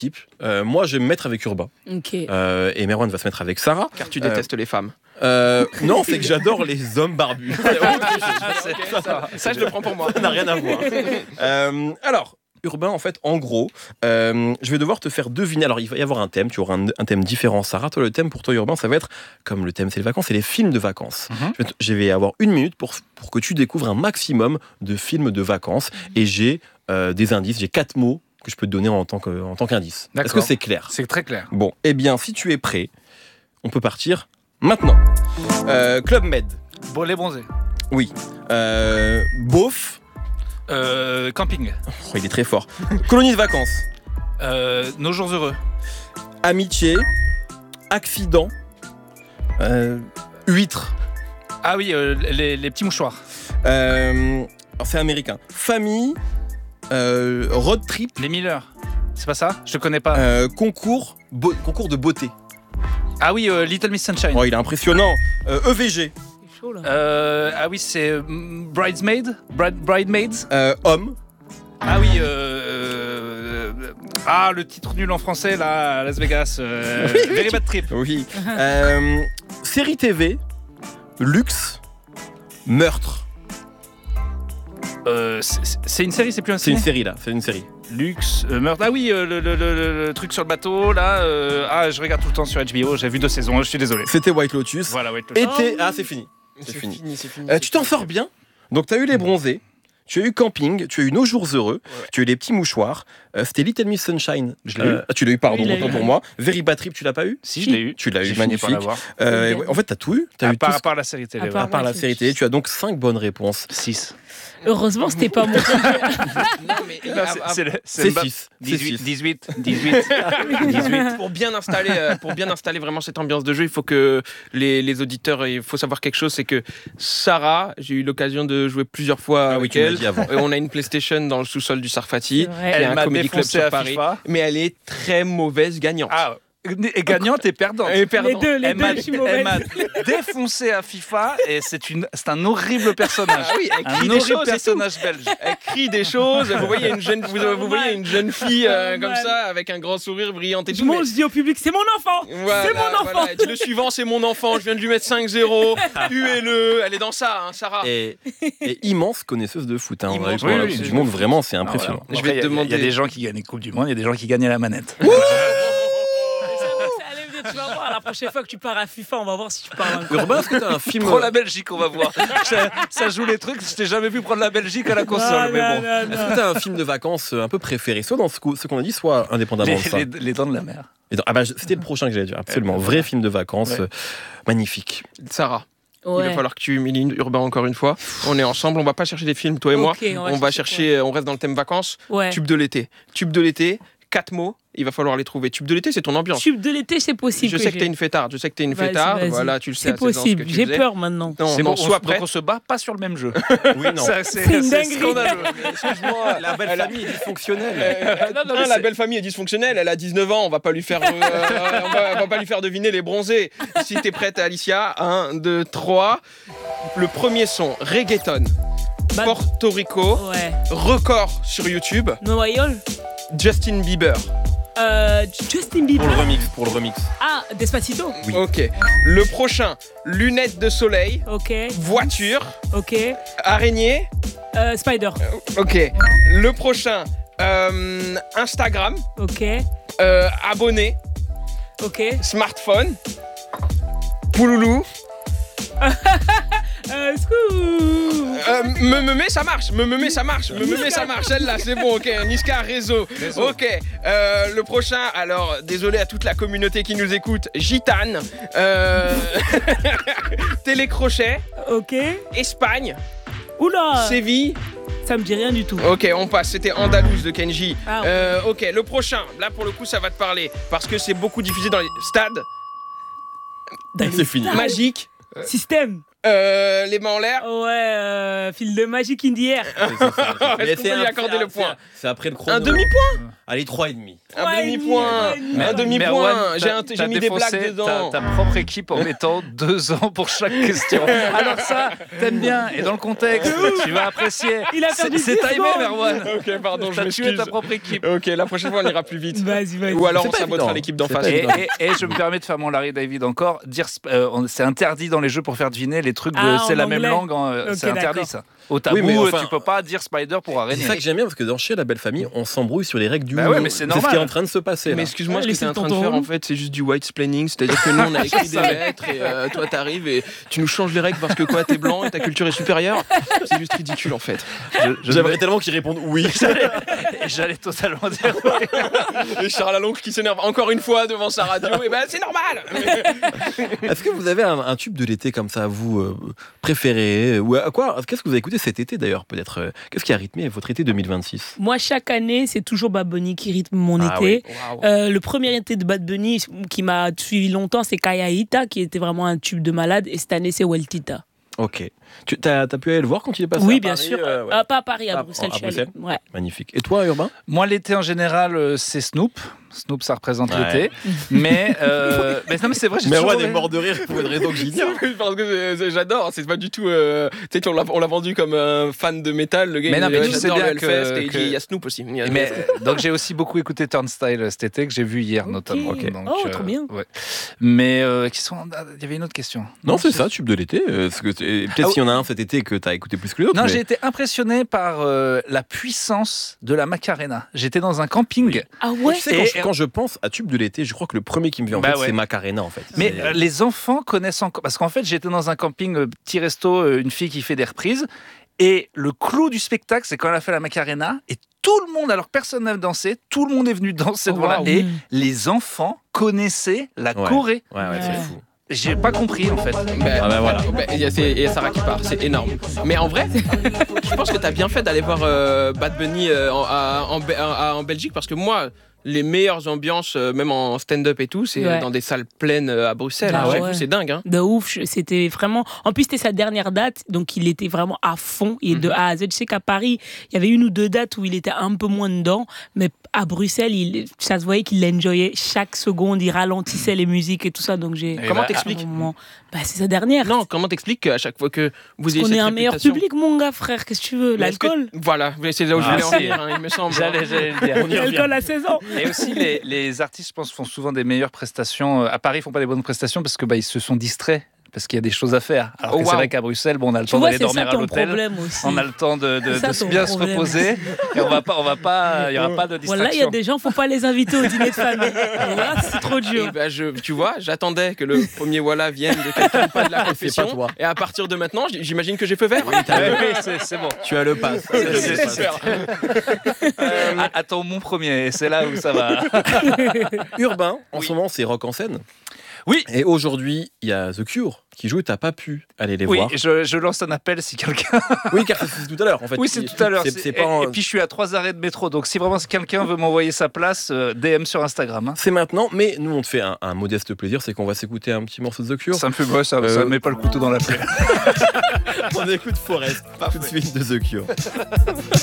type. Moi, je vais me mettre avec Urbain. Ok. Et Merwan va se mettre avec Sarah. Car tu détestes les femmes. Non, c'est que j'adore les hommes barbus. Ça, je le prends pour moi. Ça n'a rien à voir. Alors, Urbain, en fait, en gros, je vais devoir te faire deviner. Alors, il va y avoir un thème. Tu auras un thème différent. Sarah, toi, le thème pour toi, Urbain, ça va être, comme le thème, c'est les vacances, c'est les films de vacances. Je vais avoir 1 minute pour que tu découvres un maximum de films de vacances. Et j'ai des indices. J'ai 4 mots que je peux te donner en tant qu'indice. D'accord. Est-ce que c'est clair ? C'est très clair. Bon, eh bien, si tu es prêt, on peut partir maintenant. Club Med. Bon, les bronzés. Oui. Beauf. Camping. Oh, il est très fort. Colonie de vacances. Nos jours heureux. Amitié. Accident. Huître. Ah oui, les petits mouchoirs. Alors, c'est américain. Famille. Road trip. Les Miller. C'est pas ça? Je te connais pas. Concours de beauté. Ah oui, Little Miss Sunshine. Oh, il est impressionnant. EVG. C'est chaud là. Ah oui, c'est Bridesmaids. Homme. Ah oui, le titre nul en français, là, à Las Vegas. Very Bad Trip. Oui. Série TV. Luxe. Meurtre. C'est une série, c'est plus un C'est ciné. une série là. C'est une série. Luxe, meurtre. Ah oui, le truc sur le bateau, là. Je regarde tout le temps sur HBO. J'ai vu 2 saisons, je suis désolé. C'était White Lotus. Voilà, ouais. tout le temps. C'est fini. C'est fini. C'est fini. Tu t'en sors bien. Donc, tu as eu les bronzés, tu as eu camping, tu as eu nos jours heureux, tu as eu les petits mouchoirs. C'était Little Miss Sunshine. Je l'ai eu. Tu l'as eu, pardon, Oui, il l'a autant eu. pour moi. Very Bad Trip, tu l'as pas eu? Si, je l'ai eu. Tu l'as J'ai eu, fini par magnifique. l'avoir. Ouais, en fait, t'as tout eu. T'as eu tout À part la série télé. À part- à part la série télé. Tu as donc 5 bonnes réponses. 6. Heureusement, c'était pas mon. Non, mais C'est 6. 18. pour bien installer vraiment cette ambiance de jeu, il faut que les auditeurs, il faut savoir quelque chose, c'est que Sarah, j'ai eu l'occasion de jouer plusieurs fois avec tu m'as elle. dit avant. Et on a une PlayStation dans le sous-sol du Sarfati. C'est vrai. Il y a Elle un m'a comedy club défoncé sur à Paris, FIFA. mais elle est très mauvaise gagnante. Ah, et gagnante et perdante. Elle est perdante. Les Elle deux, je suis mauvaise. m'a défoncé à FIFA et c'est un horrible personnage. Ah oui, elle Un crie des horrible choses et tout. personnage belge. Elle crie des choses. Vous voyez une jeune fille comme ça avec un grand sourire brillante et tout. mais- Je dis au public, c'est mon enfant. Voilà, C'est mon enfant. voilà. Elle dit, le suivant, c'est mon enfant. Je viens de lui mettre 5-0. Huez-le. Elle est dans ça, hein, Sarah. Et immense connaisseuse de foot. Hein. Immense, Pour la oui, Coupe oui. du monde, vraiment, c'est impressionnant. Je vais te demander- Il y a des gens qui gagnent les Coupes du Monde, il y a des gens qui gagnent à la manette. Tu vas voir, la prochaine fois que tu pars à FIFA, on va voir si tu parles encore. Urbain, est-ce que t'as un film Prends la Belgique, on va voir. Ça joue les trucs, je t'ai jamais vu prendre la Belgique à la console, mais bon. Est-ce que t'as un film de vacances un peu préféré, soit dans ce qu'on a dit, soit indépendamment de ça? Les dents de la mer. C'était le prochain que j'allais dire, absolument. Vrai film de vacances, Ouais. Magnifique. Sarah, il Ouais. va falloir que tu humilies Urbain encore une fois. On est ensemble, on va pas chercher des films, toi et moi. Ok, On va chercher, on reste dans le thème vacances. Ouais. Tube de l'été, 4 mots, il va falloir les trouver. Tube de l'été, c'est ton ambiance. Tube de l'été, c'est possible. Je sais que t'es une fêtarde, Vas-y. Voilà, tu le sais. C'est à 16 ans, ce possible. que tu J'ai faisais. peur maintenant. Non, C'est non, bon, sois donc prêt. on se bat pas sur le même jeu. Oui, non. Ça, C'est une dinguerie. scandaleux. Excuse-moi, La belle famille est dysfonctionnelle. la belle famille est dysfonctionnelle, elle a 19 ans, on va pas lui faire, on va pas lui faire deviner les bronzés. Si t'es prête, Alicia, 1, 2, 3. Le premier son, reggaeton, Bad- Porto Rico, Ouais. record sur YouTube, Noyol. Justin Bieber. Justin Bieber. Pour le remix. Ah, Despacito. Oui. Ok. Le prochain, lunettes de soleil, Ok. voiture, Ok. araignée. Spider. Ok. Le prochain, Instagram, Ok. abonné, Ok. smartphone, pouloulou. Me ça marche, ça marche, elle là, c'est bon, ok, Niska réseau. Ok, le prochain, alors désolé à toute la communauté qui nous écoute, Gitane, Télécrochet, Ok. Espagne, Oula. Séville. Ça me dit rien du tout. Ok, on passe, c'était Andalouse de Kenji. Ah, Ok, le prochain, là pour le coup ça va te parler, parce que c'est beaucoup diffusé dans les stades. C'est fini. Magique. Système. Les mains en l'air. Ouais, fil de magique in the air. Est-ce qu'on peut lui accorder le point? C'est après le chrono. Un demi-point. Allez, 3,5. Un demi-point. Un demi-point. J'ai mis des blagues dedans. Ta propre équipe en mettant 2 ans pour chaque question. Alors ça, t'aimes bien. Et dans le contexte, tu vas apprécier. Il a perdu C'est 10 timé, secondes. Merwan. Ok, pardon, je T'as tué m'excuse. ta propre équipe. Ok, la prochaine fois, on ira plus vite. Vas-y. Ou alors, C'est on pas sabotera évident. l'équipe d'en C'est face. pas évident. Et je me permets de faire mon Larry David encore. C'est interdit dans les jeux pour faire deviner les trucs de Ah, c'est en la même anglais. langue. Ok, C'est interdit d'accord. ça. Au tabou, Oui, mais enfin- tu peux pas dire Spider pour C'est araignée. ça que j'aime bien parce que dans Chez la Belle Famille, on s'embrouille sur les règles du Bah jeu. ouais, mais c'est ce normal. qui est en train de se passer. Mais Là. excuse-moi, ce que Laissez t'es en train de tonton faire, relou. en fait, c'est juste du white-splaining. C'est-à-dire que nous, on a écrit des lettres et toi, t'arrives et tu nous changes les règles parce que quoi, t'es blanc et ta culture est supérieure. C'est juste ridicule, en fait. J'aimerais tellement qu'ils répondent oui. J'allais totalement dire. Et Charles Lalonde qui s'énerve encore une fois devant sa radio. Et ben, c'est normal. Est-ce que vous avez un tube de l'été comme ça, vous, préféré ou à quoi? Qu'est-ce que vous avez écouté cet été d'ailleurs, peut-être qu'est-ce qui a rythmé votre été 2026? Moi, chaque année, c'est toujours Bad Bunny qui rythme mon Ah été. Waouh. Le premier été de Bad Bunny qui m'a suivi longtemps, c'est Kaya Ita, qui était vraiment un tube de malade. Et cette année, c'est Weltita. Ok. Tu as pu aller le voir quand il est passé Oui, à bien Paris, sûr. ouais. Pas à Paris, à Ah, Bruxelles. à je suis allée. Bruxelles. Ouais. Magnifique. Et toi, Urbain? Moi, l'été en général, c'est Snoop. Snoop, ça représente Ouais. l'été. Mais non, mais c'est vrai. j'ai Merwan toujours- est mort de rire pour une raison que j'ignore. Parce que j'adore, c'est pas du tout. Tu sais, on l'a vendu comme fan de métal. Le gars, Mais non, il mais dit, tu sais j'adore bien le Hellfest, que- et il dit, il y a Snoop aussi. Mais donc j'ai aussi beaucoup écouté Turnstile cet été que j'ai vu hier notamment. Ok. Donc, Oh, trop bien. Ouais. Mais il y avait une autre question. Non, c'est ça, tube de l'été. Peut-être s'il y en a un cet été que tu as écouté plus que l'autre. Non, mais- j'ai été impressionné par la puissance de la Macarena. J'étais dans un camping. Ah ouais. Tu sais, quand je pense à tube de l'été, je crois que le premier qui me vient en Bah tête, ouais. c'est Macarena en fait. Mais C'est- les enfants connaissent encore. Parce qu'en fait, j'étais dans un camping, petit resto, une fille qui fait des reprises. Et le clou du spectacle, c'est quand elle a fait la Macarena. Et tout le monde, alors que personne n'a dansé, tout le monde est venu danser Oh, devant là. waouh. Et les enfants connaissaient la Ouais. Corée. Ouais, c'est Ouais. fou. J'ai pas compris en fait. Ah bah voilà. Il y a Sarah qui part, c'est énorme. Mais en vrai, je pense que t'as bien fait d'aller voir Bad Bunny en Belgique parce que moi, les meilleures ambiances, même en stand-up et tout, c'est Ouais. dans des salles pleines à Bruxelles. Ah J'ai ouais. vu, c'est dingue. Hein. De ouf, c'était vraiment. En plus, c'était sa dernière date, donc il était vraiment à fond. Et de A à Z, je sais qu'à Paris, il y avait 1 ou 2 dates où il était un peu moins dedans, mais à Bruxelles, ça se voyait qu'il enjoyait chaque seconde, il ralentissait les musiques et tout ça. Donc j'ai. Et Comment bah, t'expliques C'est sa dernière. Non, comment t'expliques qu'à chaque fois que vous ayez On cette est un meilleur réputation- public, mon gars, frère. Qu'est-ce que tu veux? Mais est-ce que- L'alcool. Voilà, c'est là où je Ah, voulais en si. venir, hein, il me semble. J'allais le dire. L'alcool à 16 ans. Et aussi, les artistes, je pense, font souvent des meilleures prestations. À Paris, ils font pas des bonnes prestations parce que ils se sont distraits, parce qu'il y a des choses à faire. Alors Oh, que c'est wow. vrai qu'à Bruxelles, on a le Tu temps vois, d'aller c'est dormir ça à ton l'hôtel. problème aussi. On a le temps de C'est ça ton bien se problème. reposer. Et on va pas, il y aura pas de distraction. Voilà, il y a des gens, faut pas les inviter au dîner de famille. Et là, c'est trop Et dur. ben, tu vois, j'attendais que le premier Walla vienne de quelqu'un pas de la confession. pas toi. Et à partir de maintenant, j'imagine que j'ai feu vert. Oui, c'est bon. Tu as le pass. C'est super. Attends mon premier, et c'est là où ça va. Urbain, en Oui. ce moment, c'est rock en scène. Oui. Et aujourd'hui, il y a The Cure qui joue et t'as pas pu aller les Oui, voir. je lance un appel si quelqu'un. Oui, car c'est tout à l'heure en fait. Oui, c'est tout à l'heure. C'est pas en- Et puis je suis à 3 arrêts de métro, donc si vraiment quelqu'un veut m'envoyer sa place, DM sur Instagram. Hein. C'est maintenant, mais nous on te fait un modeste plaisir, c'est qu'on va s'écouter un petit morceau de The Cure. Ça me fait ça me met pas le couteau dans la plaie. On écoute Forest tout de suite de The Cure.